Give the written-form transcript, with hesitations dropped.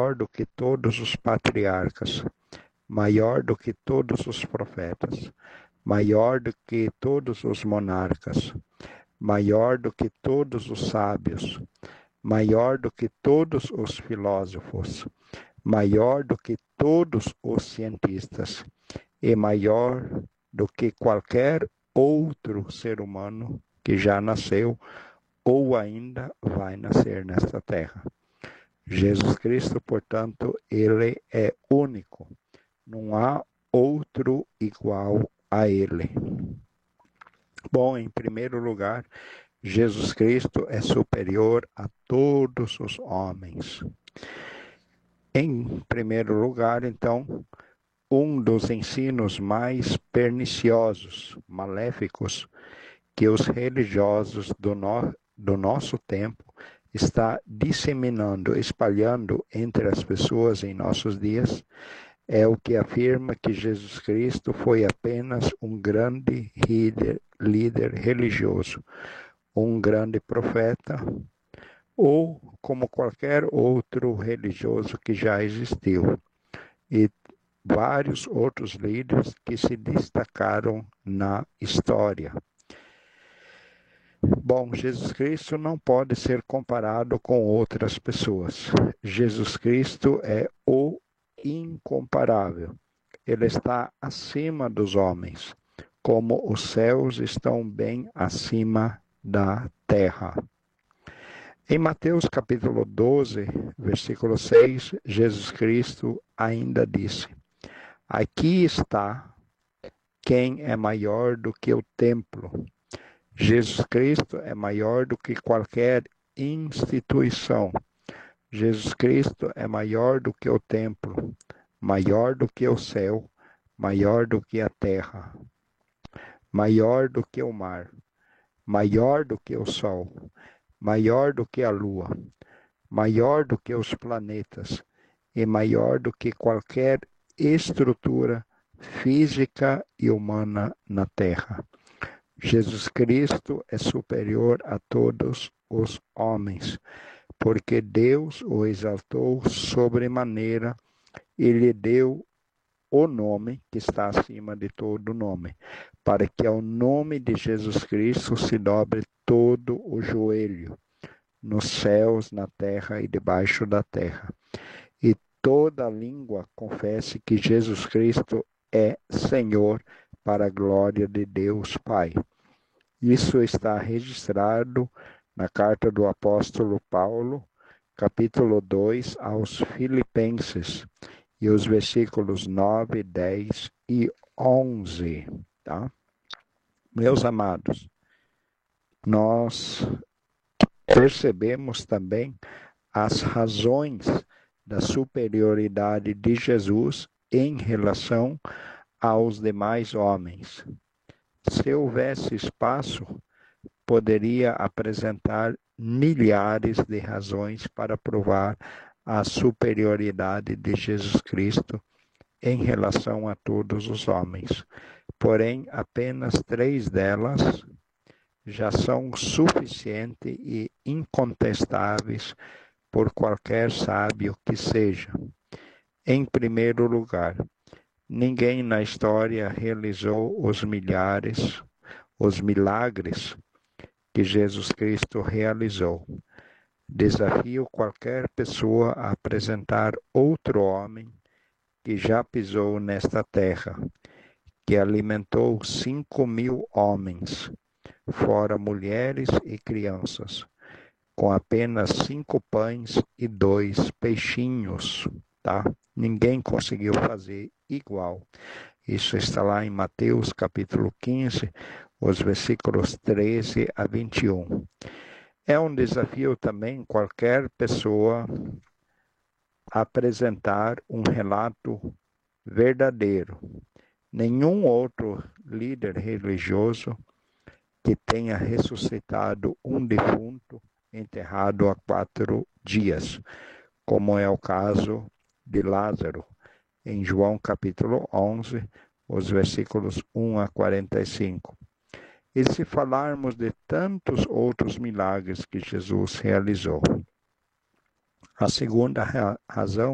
maior do que todos os patriarcas, maior do que todos os profetas, maior do que todos os monarcas, maior do que todos os sábios, maior do que todos os filósofos, maior do que todos os cientistas e maior do que qualquer outro ser humano que já nasceu ou ainda vai nascer nesta terra. Jesus Cristo, portanto, ele é único. Não há outro igual a ele. Bom, em primeiro lugar, Jesus Cristo é superior a todos os homens. Em primeiro lugar, então, um dos ensinos mais perniciosos, maléficos, que os religiosos do nosso tempo está disseminando, espalhando entre as pessoas em nossos dias, é o que afirma que Jesus Cristo foi apenas um grande líder religioso, um grande profeta, ou como qualquer outro religioso que já existiu. E vários outros líderes que se destacaram na história. Bom, Jesus Cristo não pode ser comparado com outras pessoas. Jesus Cristo é o incomparável. Ele está acima dos homens, como os céus estão bem acima da terra. Em Mateus capítulo 12, versículo 6, Jesus Cristo ainda disse: Aqui está quem é maior do que o templo. Jesus Cristo é maior do que qualquer instituição. Jesus Cristo é maior do que o templo, maior do que o céu, maior do que a terra, maior do que o mar, maior do que o sol, maior do que a lua, maior do que os planetas e maior do que qualquer estrutura física e humana na terra. Jesus Cristo é superior a todos os homens, porque Deus o exaltou sobremaneira e lhe deu o nome que está acima de todo nome, para que ao nome de Jesus Cristo se dobre todo o joelho, nos céus, na terra e debaixo da terra, e toda língua confesse que Jesus Cristo é Senhor, para a glória de Deus Pai. Isso está registrado na carta do apóstolo Paulo, capítulo 2, aos Filipenses, e os versículos 9, 10 e 11. Tá? Meus amados, nós percebemos também as razões da superioridade de Jesus em relação aos demais homens. Se houvesse espaço, poderia apresentar milhares de razões para provar a superioridade de Jesus Cristo em relação a todos os homens. Porém, apenas 3 delas já são suficientes e incontestáveis por qualquer sábio que seja. Em primeiro lugar, ninguém na história realizou os milagres que Jesus Cristo realizou. Desafio qualquer pessoa a apresentar outro homem que já pisou nesta terra, que alimentou 5.000 homens, fora mulheres e crianças, com apenas 5 pães e 2 peixinhos, tá? Ninguém conseguiu fazer igual. Isso está lá em Mateus capítulo 15, os versículos 13 a 21. É um desafio também qualquer pessoa apresentar um relato verdadeiro. Nenhum outro líder religioso que tenha ressuscitado um defunto enterrado há 4 dias, como é o caso de Lázaro, em João capítulo 11, os versículos 1 a 45. E se falarmos de tantos outros milagres que Jesus realizou. A segunda razão